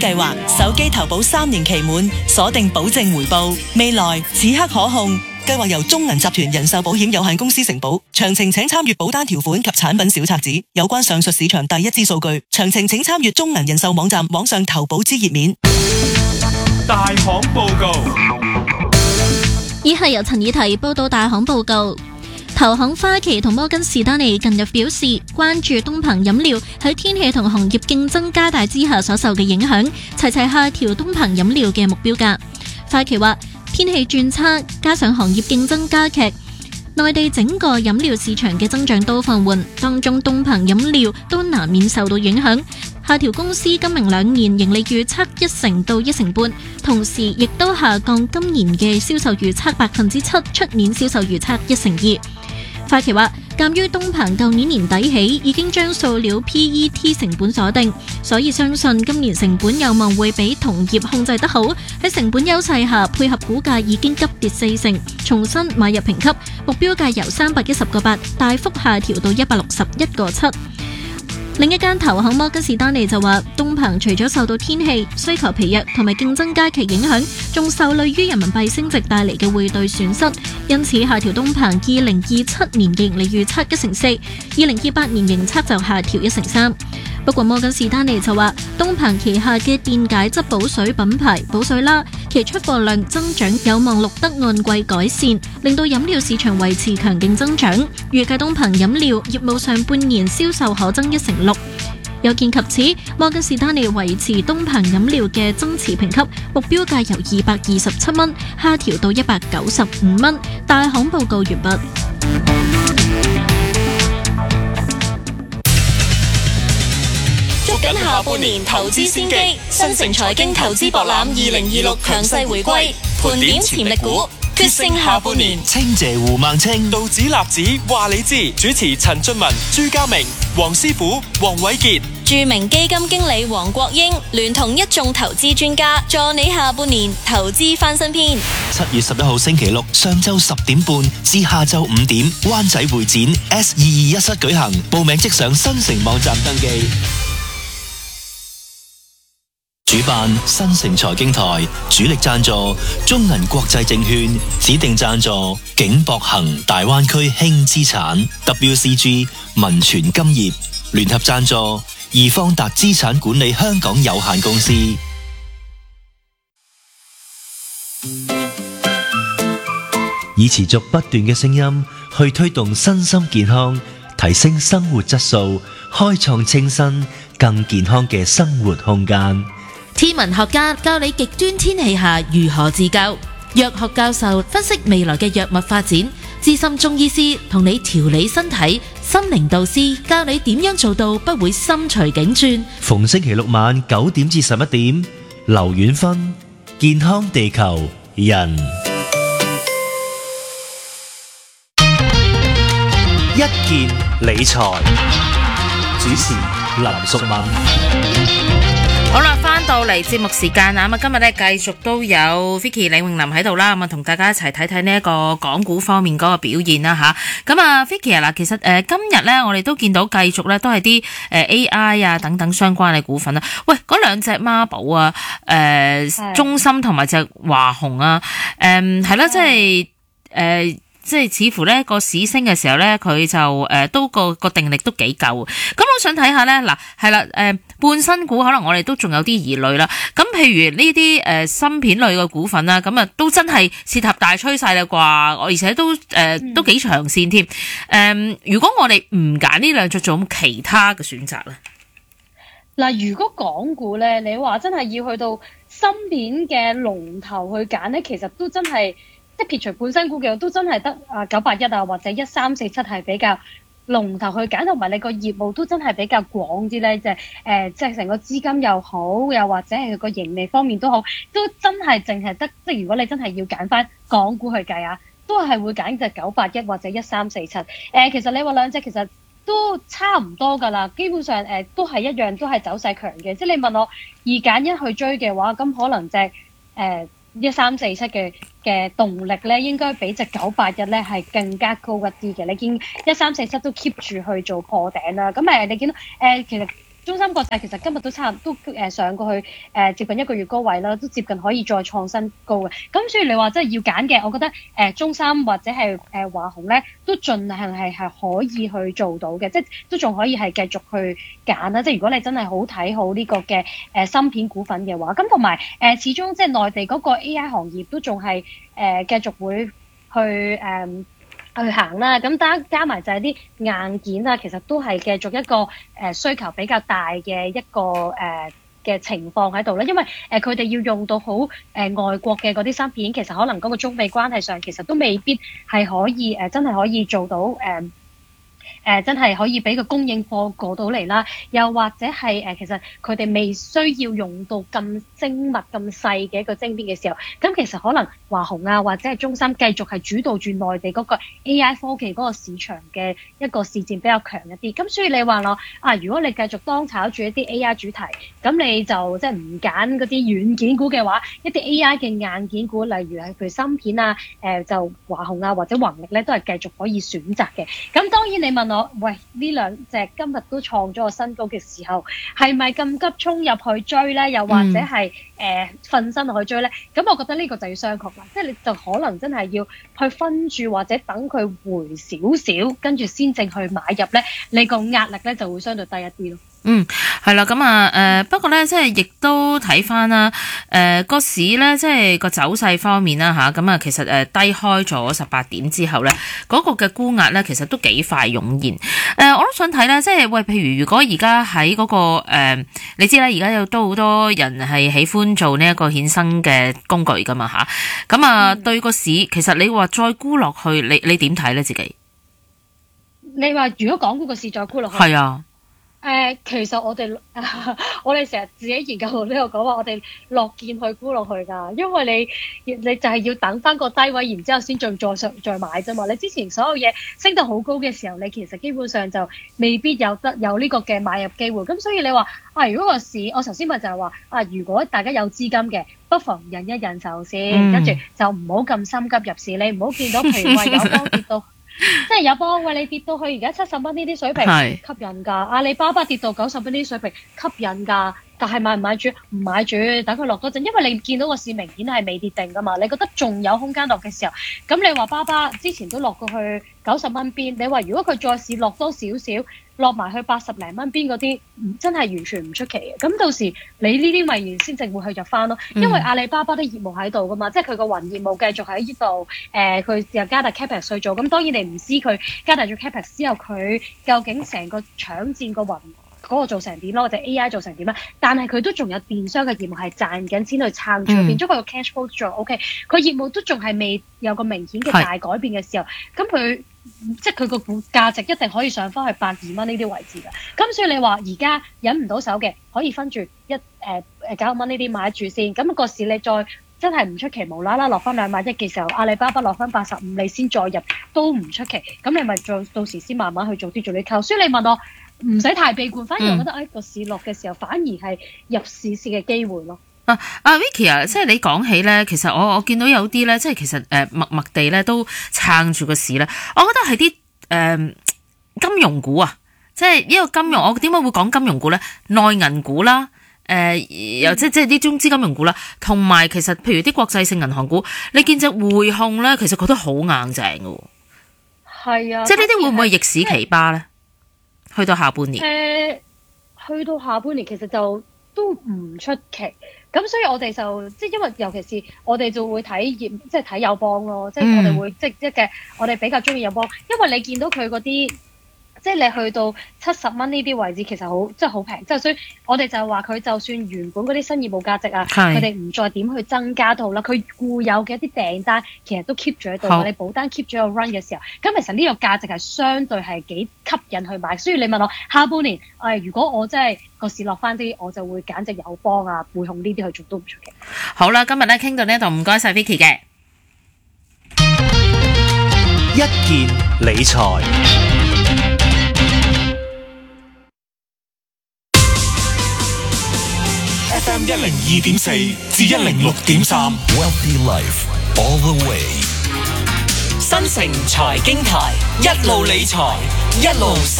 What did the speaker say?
計劃，手機投保3年期滿，鎖定保證回報，未來此刻可控。計劃由中銀集團人壽保險有限公司承保，詳情請參閱保單條款及產品小冊子。有關上述市場第一支數據，詳情請參閱中銀人壽網站網上投保之頁面。 大行報告， 以下由陳以提報道大行報告。投行花旗同摩根士丹利近日表示，關注東鵬飲料喺天氣同行業競爭加大之下所受嘅影響，齊齊下調東鵬飲料嘅目標價。花旗話，天氣轉差，加上行業競爭加劇，內地整個飲料市場嘅增長都放緩，當中東鵬飲料都難免受到影響，下調公司今明兩年盈利預測1%到1.5%，同時亦都下降今年嘅銷售預測7%，出年銷售預測1%2%。花旗話，鑒於東鵬舊年年底起已經將塑料 PET 成本鎖定，所以相信今年成本有望會比同業控制得好。喺成本優勢下，配合股價已經急跌40%，重新買入評級，目標價由310個8大幅下調到161個7。另一間投行摩根士丹利就話，東鵬除咗受到天氣、需求疲弱同埋競爭加劇影響，仲受累於人民幣升值帶嚟嘅匯兌損失，因此下調東鵬2027年嘅盈利預測1%4%，2028年盈測就下調1%3%。不過摩根士丹利就話，東鵬旗下嘅電解質補水品牌補水啦，其出貨量增長有望錄得按季改善，令到飲料市場維持強勁增長。預計東鵬飲料業務上半年銷售可增1%6%。有見及此，摩根士丹利維持東鵬飲料嘅增持評級，目標價由227蚊下調到195蚊。大行報告完畢。 捉緊下半年投資先機，新城財經投資博覽2026強勢回歸，盤點潛力股，決勝下半年。 清謝胡孟青，道指立指話你知。主持陳俊文、朱家明、黃師傅、黃偉傑。 著名基金經理黃國英聯同一眾投資專家，助你下半年投資翻新篇。 7月11號星期六上晝10點半至下晝5點，灣仔會展 S221室舉行，報名即上新城網站登記。主辦新城財經台，主力贊助中銀國際證券，指定贊助景博恒大灣區輕資產 WCG 民權金業，聯合贊助易方達資產管理香港有限公司。 以持續不斷嘅聲音去推動身心健康，提升生活質素，開創清新更健康嘅生活空間。 天文學家教你極端天氣下如何自救，藥學教授分析未來嘅藥物發展，資深中醫師同你調理身體，心靈導師教你點樣做到不會心隨境轉。 逢星期六晚9點至11點，劉遠芬健康地球人一件理財，主持林淑敏。 好啦，翻到嚟節目時間啊，咁啊今日咧繼續都有 Vicky 李詠琳喺度啦，咁啊同大家一齊睇睇呢一個港股方面嗰個表現啦吓。咁啊 Vicky 啊嗱，其實今日咧我哋都見到繼續咧都係啲AI 啊等等相關嘅股份啦。喂，嗰兩隻孖寶啊，中芯同埋隻華虹啊，係啦，即係似乎咧個市升嘅時候咧，佢就都個定力都幾夠。咁我想睇下咧，嗱係啦，半新股可能我哋都仲有啲疑慮啦。咁譬如呢啲芯片類嘅股份啦，咁啊都真係涉及大趨勢啦啩，而且都都幾長線添。如果我哋唔揀呢兩隻，做其他嘅選擇咧？ 嗱，如果港股咧，你話真係要去到芯片嘅龍頭去揀咧，其實都真係。即撇除半新股嘅，都真係得981啊，或者1347係比較龍頭去揀，同埋你個業務都真係比較廣啲咧，即係成個資金又好，又或者係個盈利方面都好，都真係淨係得即係如果你真係要揀翻港股去計啊，都係會揀隻981或者1347。其實你話兩隻其實都差唔多㗎啦，基本上都係一樣，都係走勢強嘅。即係你問我2揀1去追嘅話，咁可能隻1347嘅動力咧，應該比隻981咧係更加高一啲嘅。你見1347都 keep 住去做破頂啦。咁你見到其實中芯國際其實今日都差唔多上過去接近1個月高位啦，都接近可以再創新高嘅。咁所以你話即係要揀嘅，我覺得中芯或者係華虹咧，都盡量係可以去做到嘅，即係都仲可以係繼續去揀啦。即係如果你真係好睇好呢個嘅芯片股份嘅話，咁同埋始終即係內地嗰個 AI 行業都仲係繼續會去行啦，咁加埋就係啲硬件啊，其實都係繼續一個需求比較大嘅一個嘅情況喺度啦，因為佢哋要用到好外國嘅嗰啲芯片，其實可能嗰個中美關係上其實都未必係可以真係可以做到真係可以俾個供應貨過到嚟啦，又或者係其實佢哋未需要用到咁精密咁細嘅一個晶片嘅時候，咁其實可能華虹啊或者係中芯繼續係主導住內地嗰個 AI 科技嗰個市場嘅一個市佔比較強一啲。咁所以你話我如果你繼續當炒住一啲 AI 主題，咁你就即係唔揀嗰啲軟件股嘅話，一啲 AI 嘅硬件股，例如係譬如芯片啊，就華虹啊或者宏力咧，都係繼續可以選擇嘅。咁當然你問我，喂，呢兩隻今日都創咗個新高嘅時候，係咪咁急衝入去追咧？又或者係瞓身落去追咧？咁我覺得呢個就要商榷啦，即係你就可能真係要去分住或者等佢回少少，跟住先正去買入咧，你個壓力咧就會相對低一啲咯。 係啦，咁不過咧，即係亦都睇翻啦，個市咧，即係個走勢方面啦吓，咁其實低開咗18點之後咧，嗰個嘅沽壓咧，其實都幾快湧現。我都想睇咧，即係喂，譬如如果而家喺嗰個你知啦，而家都好多人係喜歡做呢一個衍生嘅工具噶嘛吓，咁對個市，其實你話再沽落去，你點睇咧自己？ 你話如果港股個市再沽落去， 係啊。 其實我哋成日自己研究都有講話，我哋樂見去沽落去㗎，因為你就係要等翻個低位，然之後先再買啫嘛。你之前所有嘢升到好高嘅時候，你其實基本上就未必有呢個嘅買入機會。咁所以你話如果個市，我頭先咪就係話如果大家有資金嘅，不妨忍一忍手先，跟住就唔好咁心急入市。你唔好見到譬如話友邦跌到。即係友邦你跌到去而家70蚊呢啲水平吸引㗎，阿里巴巴跌到90蚊呢啲水平吸引㗎，但係買唔買住？唔買住，等佢落多陣，因為你見到個市明顯係未跌定㗎嘛，你覺得仲有空間落嘅時候，咁你話巴巴之前都落過去90蚊邊，你話如果佢再試落多少少，落埋去80零蚊邊嗰啲，真係完全唔出奇嘅。咁到時你呢啲咪先正會去入翻咯，因為阿里巴巴啲業務喺度㗎嘛，即係佢個雲業務繼續喺呢度，佢又加大 capex 去做，咁當然你唔知佢加大咗 capex 之後，佢究竟成個搶佔個雲嗰個做成點咯，或者 AI 做成點啦？但係佢都仲有電商嘅業務係賺緊錢去撐住，變咗佢個 cash flow 仲 OK， 佢業務都仲係未有個明顯嘅大改變嘅時候，咁佢即係佢個股價值一定可以上翻去82蚊呢啲位置㗎。咁所以你話而家忍唔到手嘅，可以分住90蚊呢啲買住先。咁個市你再真係唔出奇，無啦啦落翻2萬1嘅時候，阿里巴巴落翻85，你先再入都唔出奇。咁你咪到時先慢慢去做啲溝。所以你問我唔使太悲觀，反而我覺得個市落嘅時候，反而係入市嘅機會咯。 Vicky 啊，即係你講起咧，其實我見到有啲咧，即係其實默默地咧都撐住個市咧。我覺得係啲金融股啊，即係呢個金融，我點解會講金融股咧？內銀股啦，又即係啲中資金融股啦，同埋其實譬如啲國際性銀行股，你見隻匯控咧，其實佢都好硬淨嘅喎。 係啊， 即係呢啲會唔會逆市奇葩咧？去到下半年， 去到下半年其實就都唔出奇。咁所以我哋就即係因為尤其是我哋就會睇即係睇友邦咯，即係我哋會即係我哋比較中意友邦，因為你見到佢嗰啲即係你去到70蚊呢啲位置，其實好即係好平，即係所以我哋就係話佢就算原本嗰啲新業務價值啊，佢哋唔再點去增加到啦，佢固有嘅一啲訂單其實都 keep 住喺度，你保單 keep 住有 run 嘅時候，咁其實呢個價值係相對係幾吸引去買。所以你問我下半年如果我真係個市落翻啲，我就會揀隻友邦啊、匯控呢啲去做都唔出奇。 好啦，今日咧傾到呢度，唔該晒 Vicky 嘅一件理財。 FM 102.4至106.3 Wealthy Life all the way。 新城財經台，一路理財，一路